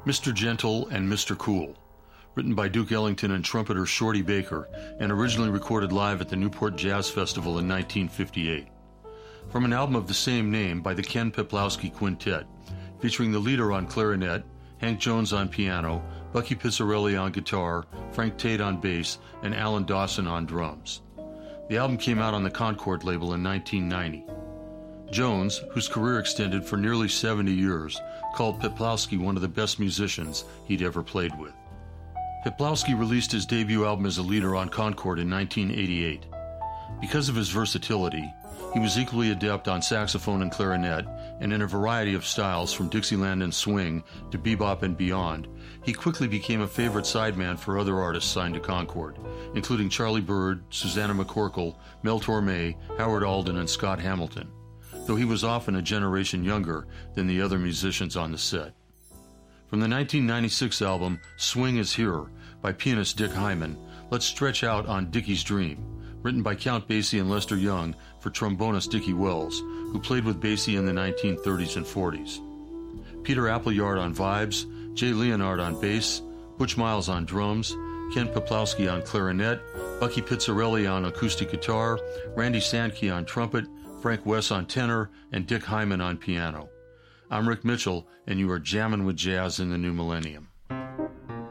Mr. Gentle and Mr. Cool, written by Duke Ellington and trumpeter Shorty Baker, and originally recorded live at the Newport Jazz Festival in 1958. From an album of the same name by the Ken Peplowski Quintet, featuring the leader on clarinet, Hank Jones on piano, Bucky Pizzarelli on guitar, Frank Tate on bass, and Alan Dawson on drums. The album came out on the Concord label in 1990. Jones, whose career extended for nearly 70 years, called Peplowski one of the best musicians he'd ever played with. Peplowski released his debut album as a leader on Concord in 1988. Because of his versatility, he was equally adept on saxophone and clarinet, and in a variety of styles from Dixieland and swing to bebop and beyond, he quickly became a favorite sideman for other artists signed to Concord, including Charlie Byrd, Susanna McCorkle, Mel Torme, Howard Alden, and Scott Hamilton, though he was often a generation younger than the other musicians on the set. From the 1996 album Swing is Here by pianist Dick Hyman, let's stretch out on Dickie's Dream, written by Count Basie and Lester Young for trombonist Dickie Wells, who played with Basie in the 1930s and 40s. Peter Appleyard on vibes, Jay Leonard on bass, Butch Miles on drums, Ken Peplowski on clarinet, Bucky Pizzarelli on acoustic guitar, Randy Sandke on trumpet, Frank Wess on tenor, and Dick Hyman on piano. I'm Rick Mitchell, and you are jamming with jazz in the new millennium.